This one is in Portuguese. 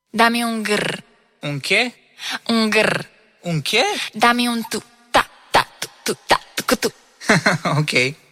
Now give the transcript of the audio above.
Dá-me um grrr. Um quê? Um grrr. Um quê? Dá-me um tu, tá, tu, tá, tu, tu. Ok.